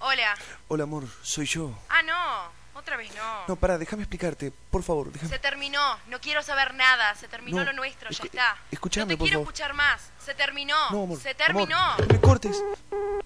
Hola. Hola, amor, soy yo. Ah, no. Otra vez no. No, pará, déjame explicarte, por favor, déjame. Se terminó. No quiero saber nada. Se terminó No, lo nuestro, ya está. escuchame, no te por quiero favor. escuchar más. Se terminó. No, amor. Se terminó. Amor, no me cortes.